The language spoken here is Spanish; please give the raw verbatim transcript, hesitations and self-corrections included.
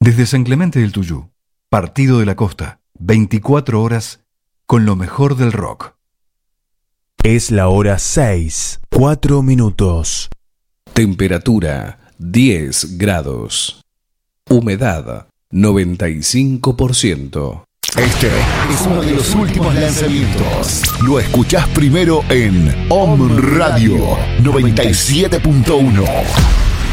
Desde San Clemente del Tuyú, Partido de la Costa, veinticuatro horas con lo mejor del rock. Es la hora seis, cuatro minutos. Temperatura diez grados. Humedad noventa y cinco por ciento. Este es uno de los últimos lanzamientos. Lo escuchás primero en Om Radio noventa y siete punto uno.